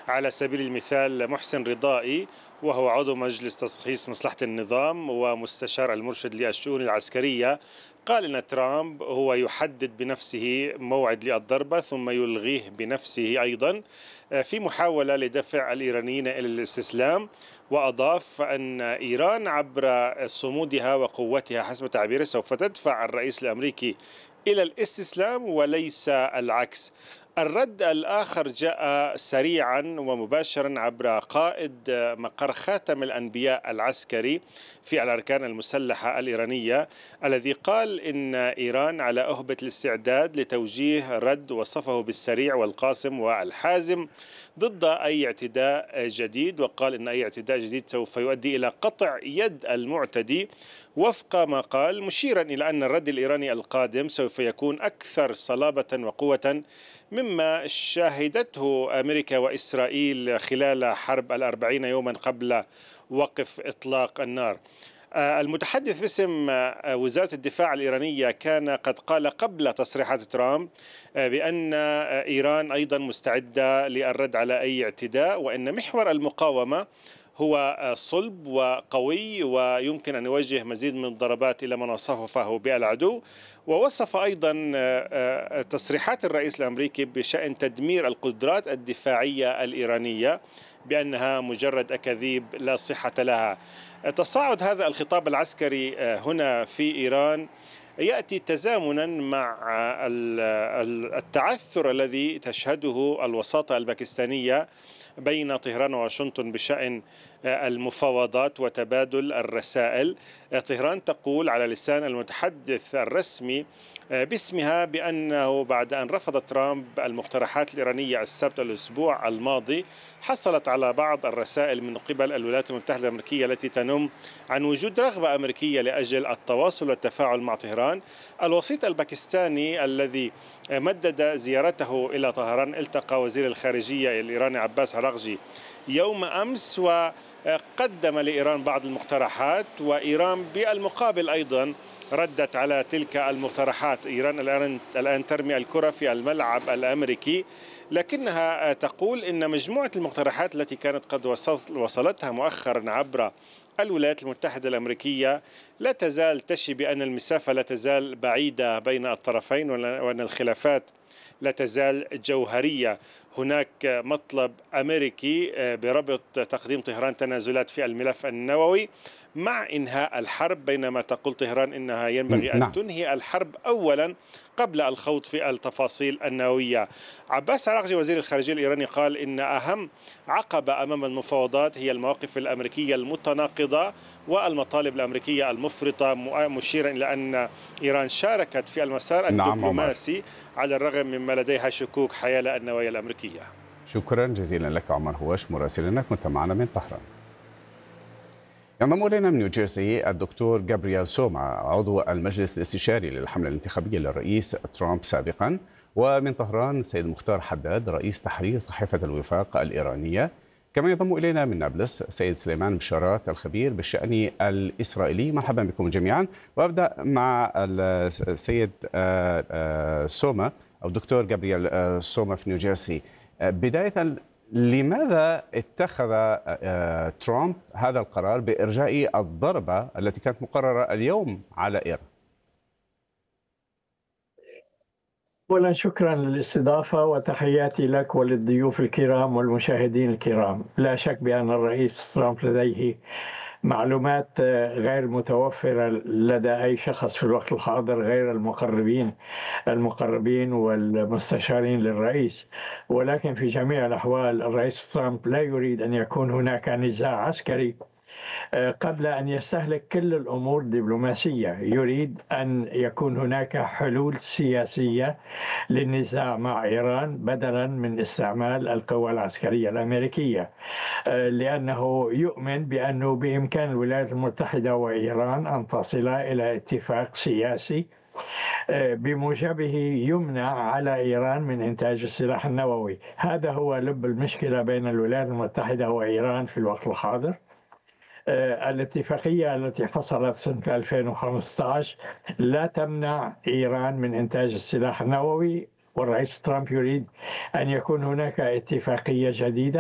على سبيل المثال محسن رضائي، وهو عضو مجلس تشخيص مصلحة النظام ومستشار المرشد للشؤون العسكرية، قال إن ترامب هو يحدد بنفسه موعد للضربة ثم يلغيه بنفسه أيضا في محاولة لدفع الإيرانيين إلى الاستسلام. وأضاف أن إيران عبر صمودها وقوتها حسب تعبيره سوف تدفع الرئيس الأمريكي إلى الاستسلام وليس العكس. الرد الآخر جاء سريعا ومباشرا عبر قائد مقر خاتم الأنبياء العسكري في الأركان المسلحة الإيرانية، الذي قال إن إيران على أهبة الاستعداد لتوجيه رد وصفه بالسريع والقاسم والحازم ضد أي اعتداء جديد، وقال إن أي اعتداء جديد سوف يؤدي إلى قطع يد المعتدي وفق ما قال، مشيرا إلى أن الرد الإيراني القادم سوف يكون أكثر صلابة وقوة مما شاهدته أمريكا وإسرائيل خلال حرب 40 يوما قبل وقف إطلاق النار. المتحدث باسم وزارة الدفاع الإيرانية كان قد قال قبل تصريحات ترامب بأن إيران أيضا مستعدة للرد على أي اعتداء، وأن محور المقاومة هو صلب وقوي ويمكن أن يوجه مزيد من الضربات إلى من وصفه بالعدو. ووصف أيضا تصريحات الرئيس الأمريكي بشأن تدمير القدرات الدفاعية الإيرانية بأنها مجرد أكاذيب لا صحة لها. تصاعد هذا الخطاب العسكري هنا في إيران يأتي تزامنا مع التعثر الذي تشهده الوساطة الباكستانية بين طهران وواشنطن بشأن المفاوضات وتبادل الرسائل. طهران تقول على لسان المتحدث الرسمي باسمها بأنه بعد أن رفض ترامب المقترحات الإيرانية السبت الأسبوع الماضي حصلت على بعض الرسائل من قبل الولايات المتحدة الأمريكية التي تنم عن وجود رغبة أمريكية لأجل التواصل والتفاعل مع طهران. الوسيط الباكستاني الذي مدد زيارته إلى طهران التقى وزير الخارجية الإيراني عباس عراقجي يوم أمس وقدم لإيران بعض المقترحات، وإيران بالمقابل أيضا ردت على تلك المقترحات. إيران الآن ترمي الكرة في الملعب الأمريكي، لكنها تقول إن مجموعة المقترحات التي كانت قد وصلتها مؤخرا عبر الولايات المتحدة الأمريكية لا تزال تشي بأن المسافة لا تزال بعيدة بين الطرفين وأن الخلافات لا تزال جوهرية. هناك مطلب أمريكي بربط تقديم طهران تنازلات في الملف النووي مع إنهاء الحرب، بينما تقول طهران إنها ينبغي أن تنهي الحرب أولا قبل الخوض في التفاصيل النووية. عباس عراقجي وزير الخارجية الإيراني قال إن أهم عقبة أمام المفاوضات هي المواقف الأمريكية المتناقضة والمطالب الأمريكية المفرطة، مشيرا إلى أن إيران شاركت في المسار الدبلوماسي على الرغم مما لديها شكوك حيال النوايا الأمريكية. شكرا جزيلا لك عمر هواش مراسلنا، كنت معنا من طهران. ينضم إلينا من نيوجيرسي الدكتور جابرييل سوما عضو المجلس الاستشاري للحملة الانتخابية للرئيس ترامب سابقا، ومن طهران السيد مختار حداد رئيس تحرير صحيفة الوفاق الإيرانية. كما ينضم إلينا من نابلس السيد سليمان بشارات الخبير بالشأن الإسرائيلي. مرحبا بكم جميعا، وأبدأ مع السيد سوما أو الدكتور جابرييل سوما في نيوجيرسي. بداية، لماذا اتخذ ترامب هذا القرار بإرجاء الضربة التي كانت مقررة اليوم على إيران؟ أولا شكرا للاستضافة وتحياتي لك وللضيوف الكرام والمشاهدين الكرام. لا شك بأن الرئيس ترامب لديه معلومات غير متوفرة لدى أي شخص في الوقت الحاضر غير المقربين والمستشارين للرئيس، ولكن في جميع الأحوال الرئيس ترامب لا يريد أن يكون هناك نزاع عسكري قبل أن يستهلك كل الأمور الدبلوماسية. يريد أن يكون هناك حلول سياسية للنزاع مع إيران بدلا من استعمال القوى العسكرية الأمريكية، لأنه يؤمن بأنه بإمكان الولايات المتحدة وإيران أن تصلا إلى اتفاق سياسي بموجبه يمنع على إيران من إنتاج السلاح النووي. هذا هو لب المشكلة بين الولايات المتحدة وإيران في الوقت الحاضر. الاتفاقية التي حصلت سنة 2015 لا تمنع إيران من إنتاج السلاح النووي، والرئيس ترامب يريد أن يكون هناك اتفاقية جديدة